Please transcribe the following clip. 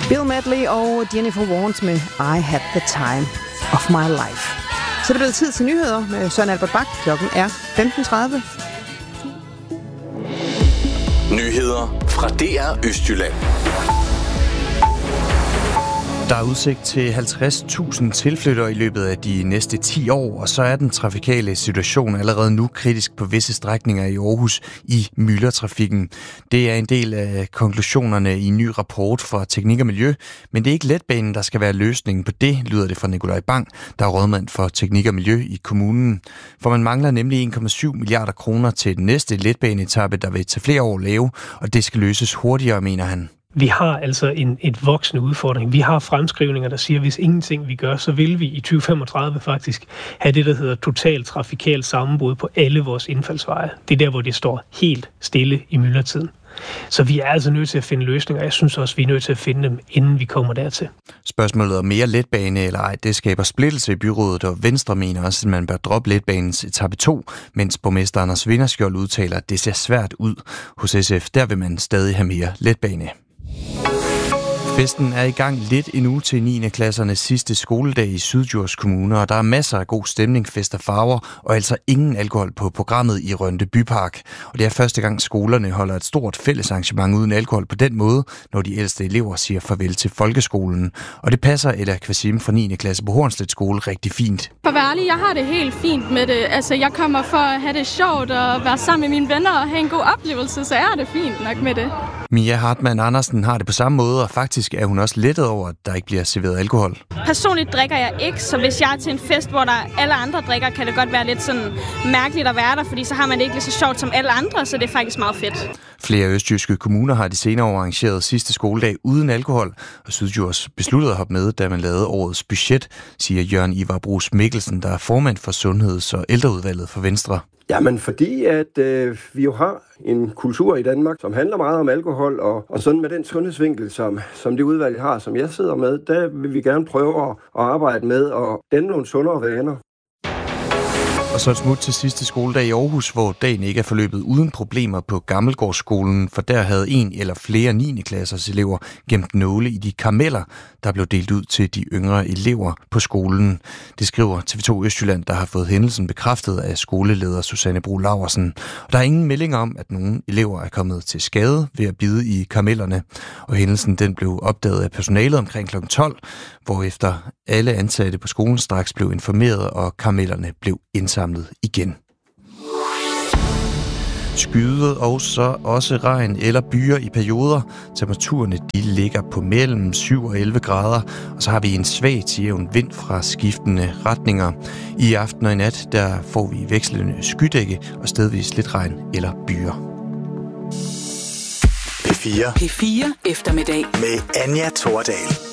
Bill Medley og Jennifer Warnes med I Had the Time of My Life. Så er det blevet tid til nyheder med Søren Albert Bak. Klokken er 15:30. Nyheder fra DR Østjylland. Der er udsigt til 50.000 tilflyttere i løbet af de næste 10 år, og så er den trafikale situation allerede nu kritisk på visse strækninger i Aarhus i myldretrafikken. Det er en del af konklusionerne i en ny rapport fra Teknik og Miljø, men det er ikke letbanen, der skal være løsningen på det, lyder det fra Nikolaj Bang, der er rådmand for Teknik og Miljø i kommunen. For man mangler nemlig 1,7 milliarder kroner til den næste letbaneetape, der vil tage flere år lave, og det skal løses hurtigere, mener han. Vi har altså et voksende udfordring. Vi har fremskrivninger, der siger, at hvis ingenting vi gør, så vil vi i 2035 faktisk have det, der hedder total trafikalt sammenbrud på alle vores indfaldsveje. Det er der, hvor det står helt stille i myldretiden. Så vi er altså nødt til at finde løsninger. Jeg synes også, vi er nødt til at finde dem, inden vi kommer dertil. Spørgsmålet om mere letbane eller ej, det skaber splittelse i byrådet, og Venstre mener også, at man bør droppe letbanens etape 2, mens borgmester Anders Vinderskjold udtaler, at det ser svært ud. Hos SF, der vil man stadig have mere letbane. Festen er i gang lidt endnu til 9. klassernes sidste skoledag i Syddjurs Kommune, og der er masser af god stemning, fest og farver, og altså ingen alkohol på programmet i Rønde Bypark. Og det er første gang skolerne holder et stort fællesarrangement uden alkohol på den måde, når de ældste elever siger farvel til folkeskolen. Og det passer Ella Kvasim fra 9. klasse på Hornslet Skole rigtig fint. For at være ærlig, jeg har det helt fint med det. Altså, jeg kommer for at have det sjovt og være sammen med mine venner og have en god oplevelse, så jeg har det fint nok med det. Mia Hartmann Andersen har det på samme måde, og faktisk er hun også lettet over, at der ikke bliver serveret alkohol. Personligt drikker jeg ikke, så hvis jeg er til en fest, hvor der alle andre drikker, kan det godt være lidt sådan mærkeligt at være der, fordi så har man det ikke lige så sjovt som alle andre, så det er faktisk meget fedt. Flere østjyske kommuner har de senere år arrangeret sidste skoledag uden alkohol, og Syddjurs besluttede at hoppe med, da man lavede årets budget, siger Jørgen Ivar Bruus Mikkelsen, der er formand for Sundheds- og Ældreudvalget for Venstre. Jamen fordi, at vi jo har en kultur i Danmark, som handler meget om alkohol, og sådan med den sundhedsvinkel, som det udvalg har, som jeg sidder med, der vil vi gerne prøve at arbejde med at danne nogle sundere vaner. Og så et smut til sidste skoledag i Aarhus, hvor dagen ikke er forløbet uden problemer på Gammelgårdsskolen, for der havde en eller flere 9. klassers elever gemt nåle i de karameller, der blev delt ud til de yngre elever på skolen. Det skriver TV2 Østjylland, der har fået hændelsen bekræftet af skoleleder Susanne Bro Laursen. Og der er ingen meldinger om, at nogle elever er kommet til skade ved at bide i karamellerne. Og hændelsen den blev opdaget af personalet omkring kl. 12, hvorefter alle ansatte på skolen straks blev informeret, og karamellerne blev indsamlet igen. Skyet og så også regn eller byer i perioder. Temperaturerne de ligger på mellem 7 og 11 grader, og så har vi en svag til jævn vind fra skiftende retninger. I aften og i nat der får vi vekslende skydække og stedvis lidt regn eller byer. P4 eftermiddag med Anja Thordal.